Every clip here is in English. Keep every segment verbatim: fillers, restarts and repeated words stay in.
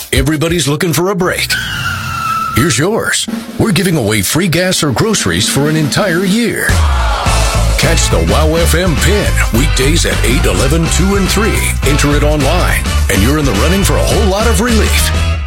Everybody's looking for a break. Here's yours. We're giving away free gas or groceries for an entire year. Catch the Wow F M Pin weekdays at eight, eleven, two, and three. Enter it online, and you're in the running for a whole lot of relief.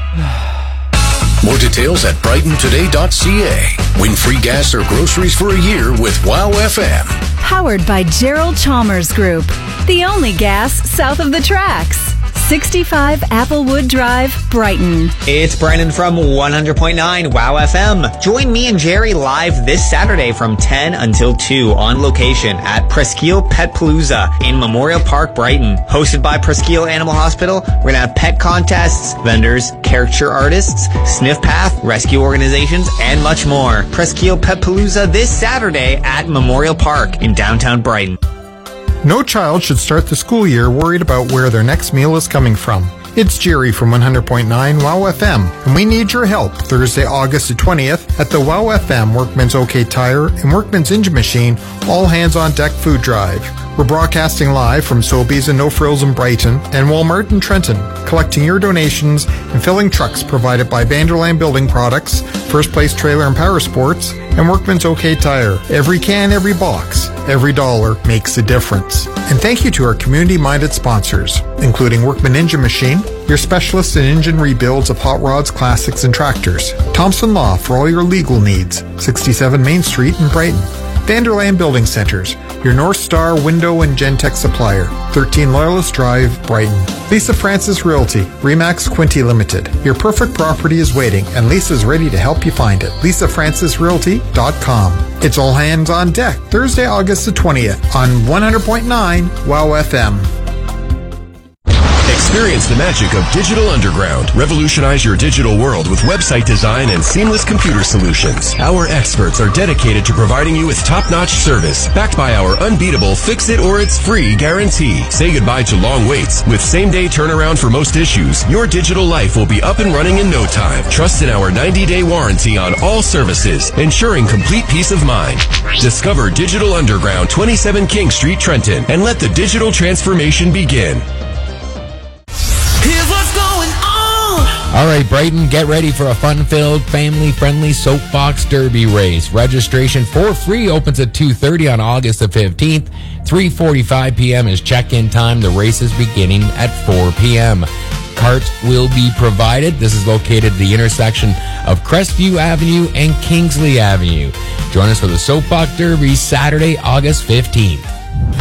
More details at brighton today dot c a. Win free gas or groceries for a year with Wow F M. Powered by Gerald Chalmers Group, the only gas south of the tracks. sixty-five Applewood Drive, Brighton. It's Brennan from one hundred point nine Wow F M. Join me and Jerry live this Saturday from ten until two on location at Presqu'île Pet Palooza in Memorial Park, Brighton. Hosted by Presqu'île Animal Hospital, we're going to have pet contests, vendors, caricature artists, sniff path, rescue organizations, and much more. Presqu'île Pet Palooza this Saturday at Memorial Park in downtown Brighton. No child should start the school year worried about where their next meal is coming from. It's Jerry from one hundred point nine Wow F M, and we need your help Thursday, August the twentieth at the Wow F M Workman's OK Tire and Workman's Engine Machine All Hands on Deck Food Drive. We're broadcasting live from Sobeys and No Frills in Brighton and Walmart in Trenton, collecting your donations and filling trucks provided by Vanderland Building Products, First Place Trailer and Power Sports, and Workman's OK Tire. Every can, every box, every dollar makes a difference. And thank you to our community-minded sponsors, including Workman Engine Machine, your specialists in engine rebuilds of hot rods, classics, and tractors. Thompson Law for all your legal needs, sixty-seven Main Street in Brighton. Vanderland Building Centers, your North Star window and Gentech supplier, thirteen Loyalist Drive, Brighton. Lisa Francis Realty, Remax Quinty Limited. Your perfect property is waiting, and Lisa's ready to help you find it. lisa francis realty dot com. It's All Hands on Deck, Thursday, August the twentieth on one hundred point nine Wow F M. Experience the magic of Digital Underground. Revolutionize your digital world with website design and seamless computer solutions. Our experts are dedicated to providing you with top-notch service, backed by our unbeatable fix-it-or-it's-free guarantee. Say goodbye to long waits. With same-day turnaround for most issues, your digital life will be up and running in no time. Trust in our ninety-day warranty on all services, ensuring complete peace of mind. Discover Digital Underground, twenty-seven King Street, Trenton, and let the digital transformation begin. Here's what's going on. All right, Brighton, get ready for a fun-filled, family-friendly soapbox derby race. Registration for free opens at two thirty on August the fifteenth. three forty-five p.m. is check-in time. The race is beginning at four p.m. Carts will be provided. This is located at the intersection of Crestview Avenue and Kingsley Avenue. Join us for the Soapbox Derby Saturday, August fifteenth.